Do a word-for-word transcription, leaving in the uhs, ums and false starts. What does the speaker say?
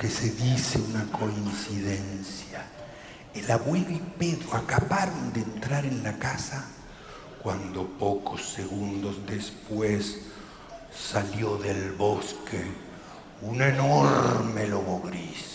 que se dice una coincidencia. El abuelo y Pedro acabaron de entrar en la casa cuando pocos segundos después salió del bosque un enorme lobo gris.